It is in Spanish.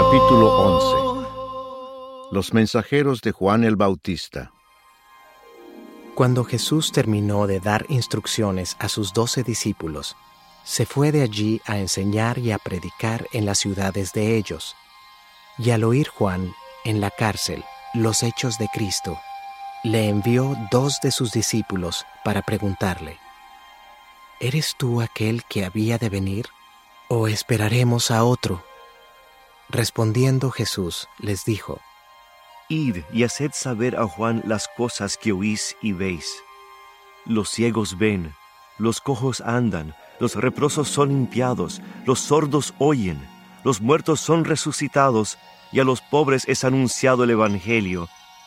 Capítulo 11. Los mensajeros de Juan el Bautista. Cuando Jesús terminó de dar instrucciones a sus 12 discípulos, se fue de allí a enseñar y a predicar en las ciudades de ellos. Y al oír Juan, en la cárcel, los hechos de Cristo, le envió 2 de sus discípulos para preguntarle: ¿Eres tú aquel que había de venir, o esperaremos a otro? Respondiendo Jesús, les dijo: Id y haced saber a Juan las cosas que oís y veis. Los ciegos ven, los cojos andan, los leprosos son limpiados, los sordos oyen, los muertos son resucitados, y a los pobres es anunciado el Evangelio